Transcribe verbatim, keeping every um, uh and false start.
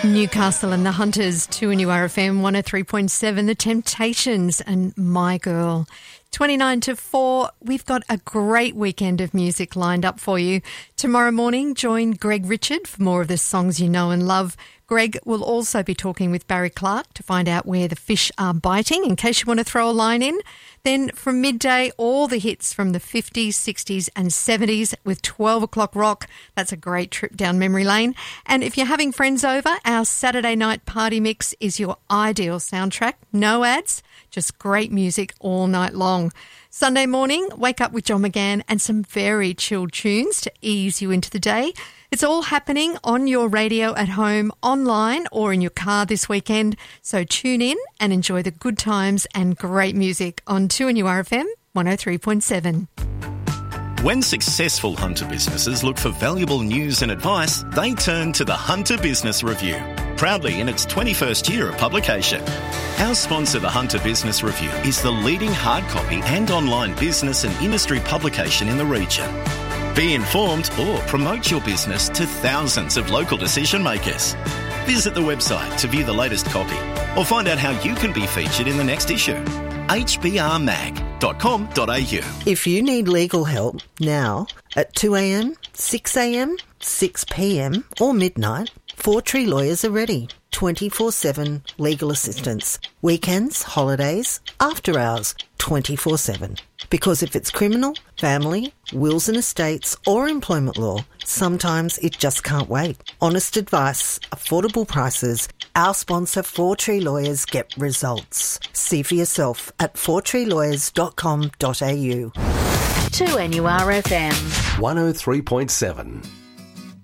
Newcastle and the Hunters, two N U R F M one oh three point seven, The Temptations and My Girl. twenty-nine to four, we've got a great weekend of music lined up for you. Tomorrow morning, join Greg Richard for more of the songs you know and love. Greg will also be talking with Barry Clark to find out where the fish are biting, in case you want to throw a line in. Then from midday, all the hits from the fifties, sixties and seventies with twelve o'clock rock. That's a great trip down memory lane. And if you're having friends over, our Saturday night party mix is your ideal soundtrack. No ads, just great music all night long. Sunday morning, wake up with John McGann and some very chilled tunes to ease you into the day. It's all happening on your radio at home, online or in your car this weekend. So tune in and enjoy the good times and great music on two N U R F M one oh three point seven. When successful Hunter businesses look for valuable news and advice, they turn to the Hunter Business Review, proudly in its twenty-first year of publication. Our sponsor, the Hunter Business Review, is the leading hard copy and online business and industry publication in the region. Be informed or promote your business to thousands of local decision makers. Visit the website to view the latest copy or find out how you can be featured in the next issue. h b r mag dot com dot a u. If you need legal help now at two a m, six a m, six p m or midnight, Four Tree Lawyers are ready. twenty-four seven legal assistance. Weekends, holidays, after hours, twenty-four seven. Because if it's criminal, family, wills and estates or employment law, sometimes it just can't wait. Honest advice, affordable prices. Our sponsor, Four Tree Lawyers, get results. See for yourself at four tree lawyers dot com dot a u. two N U R F M one oh three point seven.